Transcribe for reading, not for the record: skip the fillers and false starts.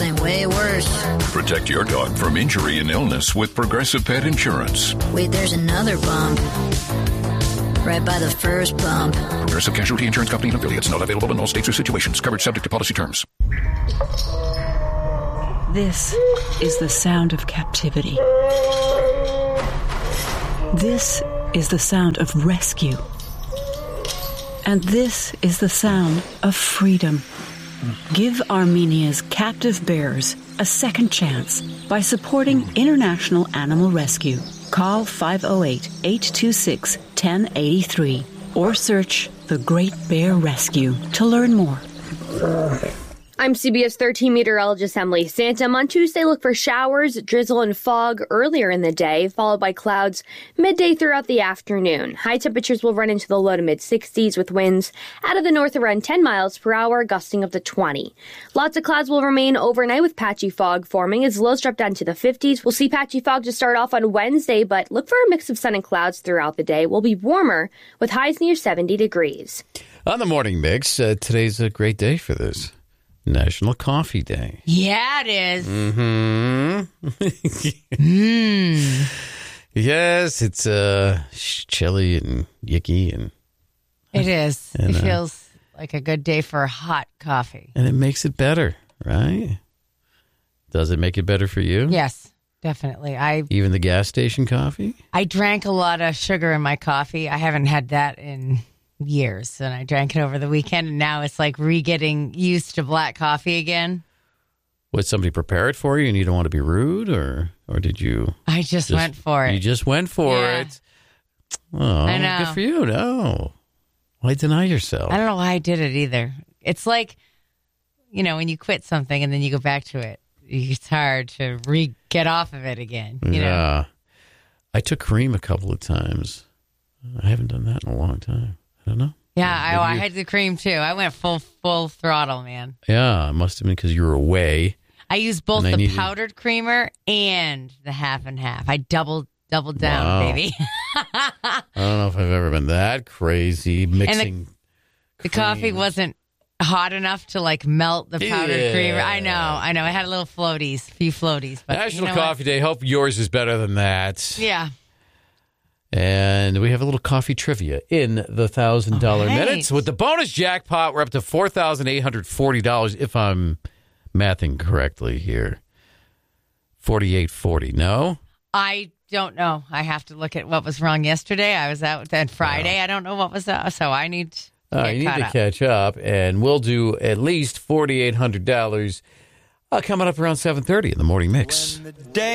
something way worse. Protect your dog from injury and illness with Progressive Pet Insurance. Wait, there's another bump. Right by the first bump. Progressive Casualty Insurance Company and affiliates. Not available in all states or situations. Coverage subject to policy terms. This is the sound of captivity. This is the sound of rescue. And this is the sound of freedom. Give Armenia's captive bears a second chance by supporting International Animal Rescue. Call 508-826-1083 or search The Great Bear Rescue to learn more. I'm CBS 13 meteorologist Emily Santom. On Tuesday, look for showers, drizzle, and fog earlier in the day, followed by clouds midday throughout the afternoon. High temperatures will run into the low to mid-60s with winds out of the north around 10 miles per hour, gusting up to 20. Lots of clouds will remain overnight with patchy fog forming as lows drop down to the 50s. We'll see patchy fog to start off on Wednesday, but look for a mix of sun and clouds throughout the day. We'll be warmer with highs near 70 degrees. On the Morning Mix, today's a great day for this. National Coffee Day. Yeah, it is. Yes, it's chilly and yicky. And it is. It feels like a good day for hot coffee. And it makes it better, right? Does it make it better for you? Yes, definitely. Even the gas station coffee? I drank a lot of sugar in my coffee. I haven't had that in years, and I drank it over the weekend, and now it's like getting used to black coffee again. Would somebody prepare it for you and you don't want to be rude, or did you? I just went for it. You just went for it. Oh, I know. Good for you. No. Why deny yourself? I don't know why I did it either. It's like, when you quit something and then you go back to it, it's hard to get off of it again. You know? I took cream a couple of times. I haven't done that in a long time. I don't know. Yeah, I had the cream too. I went full throttle, man. Yeah, it must have been because you were away. I used both the powdered creamer and the half and half. I doubled down, baby. I don't know if I've ever been that crazy mixing. And the coffee wasn't hot enough to melt the powdered creamer. I know. I had a few floaties. But National Coffee Day. Hope yours is better than that. Yeah. And we have a little coffee trivia in the $1,000 minutes. With the bonus jackpot, we're up to $4,840 if I'm mathing correctly here. 4840. No? I don't know. I have to look at what was wrong yesterday. I was out then Friday. I don't know what was out, so I need to you need to catch up, and we'll do at least $4,800 coming up around 7:30 in the Morning Mix.